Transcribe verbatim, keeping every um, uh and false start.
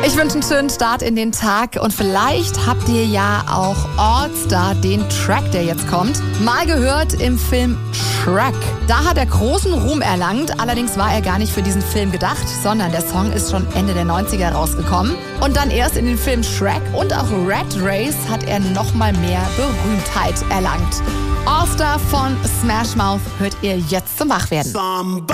Ich wünsche einen schönen Start in den Tag und vielleicht habt ihr ja auch All-Star, den Track, der jetzt kommt, mal gehört im Film Shrek. Da hat er großen Ruhm erlangt, allerdings war er gar nicht für diesen Film gedacht, sondern der Song ist schon Ende der neunziger rausgekommen. Und dann erst in den Film Shrek und auch Red Race hat er nochmal mehr Berühmtheit erlangt. All-Star von Smash Mouth hört ihr jetzt zum Wachwerden.